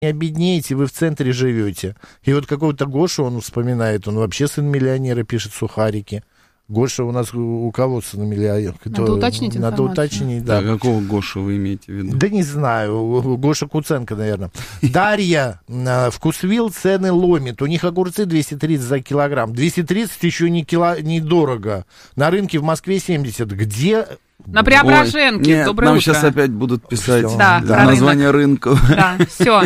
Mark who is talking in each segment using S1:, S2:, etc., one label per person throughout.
S1: не обеднеете, вы в центре живете. И вот какого-то Гошу он вспоминает, он вообще сын миллионера, пишет сухарики. Гоша у нас у кого сын миллионер?
S2: Надо уточнить информацию.
S1: Надо уточнить, да.
S3: Какого Гошу вы имеете в виду?
S1: Да не знаю, Гоша Куценко, наверное. Дарья, Вкусвилл цены ломит. У них огурцы 230 за килограмм. 230 еще не дорого. На рынке в Москве 70. Где...
S2: На Преображенке.
S3: Нет,
S2: Доброе
S3: нам
S2: утро.
S3: сейчас опять будут писать
S2: название
S3: рынков.
S2: Да, все.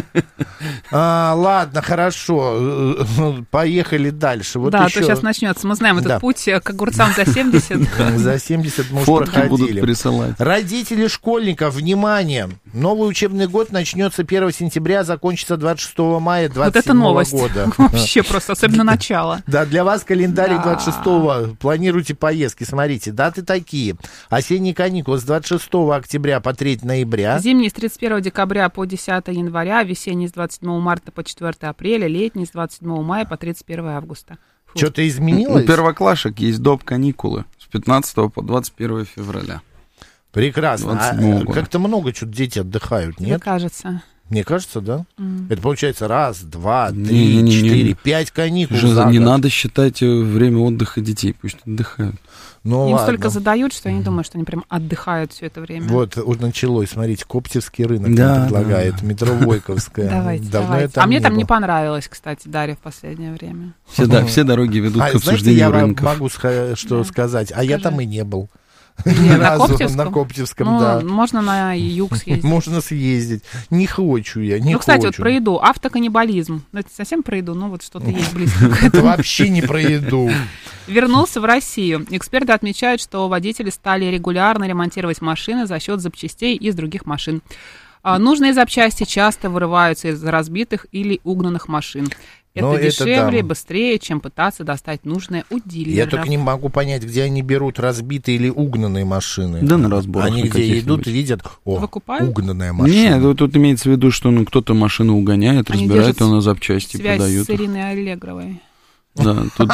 S1: Ладно, хорошо. Поехали дальше. Вот
S2: да,
S1: еще...
S2: то сейчас начнется. Мы знаем этот путь к огурцам за 70.
S1: За 70 мы уже
S3: Фотки
S1: проходили.
S3: будут присылать.
S1: Родители школьников, внимание! Новый учебный год начнется 1 сентября, закончится 26 мая 2027 года.
S2: Вообще просто, особенно начало.
S1: Да, для вас календарь 26-го. Планируйте поездки. Смотрите, даты такие. Осенние каникулы с 26 октября по 3 ноября.
S2: Зимние с 31 декабря по 10 января, весенние с 27 марта по 4 апреля, летние с 27 мая по 31 августа.
S1: Что-то изменилось?
S3: У первоклашек есть доп. Каникулы с 15 по 21 февраля.
S1: Прекрасно. Как-то много что-то дети отдыхают, нет?
S2: Мне кажется.
S1: Мне кажется, да? Это получается 1, 2, 3, 4, 5 каникул за год.
S3: Не надо считать время отдыха детей, пусть отдыхают.
S1: Ну,
S2: им
S1: ладно.
S2: столько задают, что я не думаю, что они прям отдыхают все это время.
S1: Вот началось, смотрите, Коптевский рынок предлагает, метро Войковская.
S2: Давайте. А мне там не понравилось, кстати, Дарья, в последнее время.
S3: Все дороги ведут к обсуждению рынков.
S1: Могу что сказать, я там и не был.
S2: На
S1: Коптевском, да.
S2: Можно на юг съездить.
S1: Можно съездить. Не хочу я, не хочу.
S2: Кстати, вот про еду. Автоканнибализм. Это совсем про еду, но вот что-то есть близко к этому.
S1: Вообще не про еду.
S2: Вернулся в Россию. Эксперты отмечают, что водители стали регулярно ремонтировать машины за счет запчастей из других машин. Нужные запчасти часто вырываются из разбитых или угнанных машин. Это дешевле, быстрее, чем пытаться достать нужное у дилеров.
S1: Я только не могу понять, где они берут разбитые или угнанные машины.
S3: Да на разборах.
S1: Они где идут, видят, угнанная машина.
S3: Нет, тут имеется в виду, что кто-то машину угоняет, разбирает, он на запчасти продают.
S2: Связь с Ириной Аллегровой.
S3: Да, тут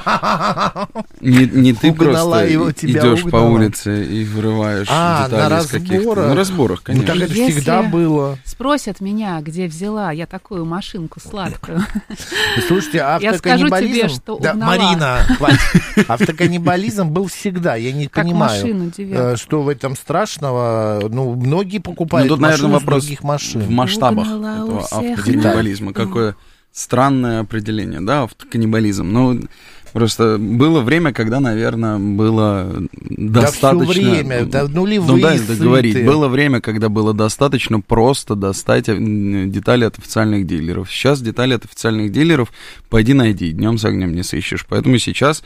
S3: не ты просто идешь по улице и вырываешь детали из каких-то... На разборах, конечно.
S1: Ну, так это всегда было.
S2: Спросят меня, где взяла я такую машинку сладкую.
S1: Слушайте, автоканнибализм... Да, Марина, автоканнибализм был всегда. Я не понимаю, что в этом страшного. Ну, многие покупают машины с других машин.
S3: В масштабах этого автоканнибализма. Какое... Странное определение, да, автоканнибализм. Ну, просто было время, когда, наверное, было достаточно...
S1: Да все время, нулевые
S3: договорить. Было время, когда было достаточно просто достать детали от официальных дилеров. Сейчас детали от официальных дилеров пойди найди, днем с огнем не сыщешь. Поэтому сейчас...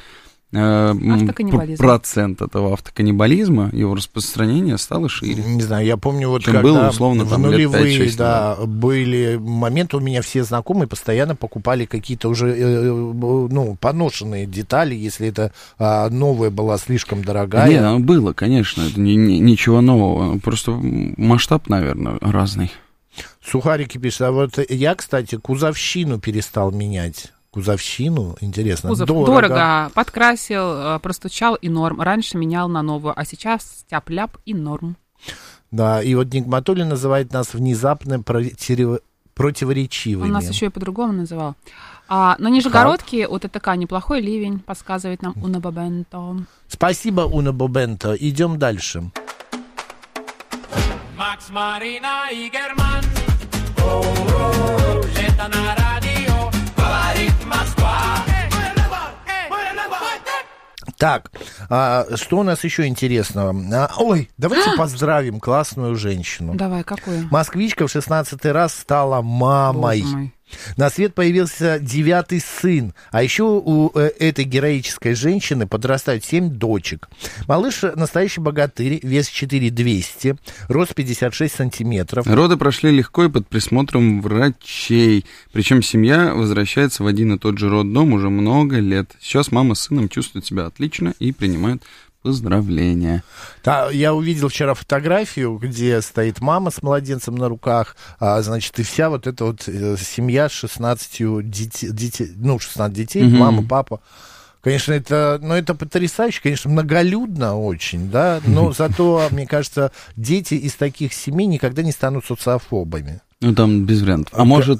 S3: процент этого автоканнибализма, его распространение стало шире.
S1: Не знаю, я помню, вот
S3: чем
S1: когда
S3: было, условно,
S1: в
S3: там,
S1: нулевые,
S3: лет 5-6
S1: были моменты, у меня все знакомые постоянно покупали какие-то уже поношенные детали, если это новая была слишком дорогая.
S3: Нет, было, конечно, это ничего нового, просто масштаб, наверное, разный.
S1: Сухарики пишут, а вот я, кстати, кузовщину перестал менять. Кузовщину, интересно.
S2: Кузов дорого. Подкрасил, простучал и норм. Раньше менял на новую, а сейчас тяп-ляп и норм.
S1: Да, и вот Нигматуллин называет нас внезапно противоречивыми.
S2: Он нас еще и по-другому называл. На Нижегородке у ТТК неплохой ливень, подсказывает нам Уна Бобенто.
S1: Спасибо, Уна Бобенто. Идем дальше.
S4: Макс, Марина и Герман. Это на радио.
S1: Так, что у нас еще интересного? Давайте поздравим классную женщину.
S2: Давай, какую?
S1: Москвичка в 16-й раз стала мамой. На свет появился 9-й сын. А еще у этой героической женщины подрастают 7 дочек. Малыш настоящий богатырь, вес 4200, рост 56 сантиметров.
S3: Роды прошли легко и под присмотром врачей. Причем семья возвращается в один и тот же роддом уже много лет. Сейчас мама с сыном чувствуют себя отлично и принимают поздравления.
S1: Да, я увидел вчера фотографию, где стоит мама с младенцем на руках, значит, и вся вот эта вот семья с 16 детей, 16 детей, мама, папа. Конечно, это потрясающе, конечно, многолюдно очень, да, но зато, мне кажется, дети из таких семей никогда не станут социофобами.
S3: Ну, там без вариантов. А может,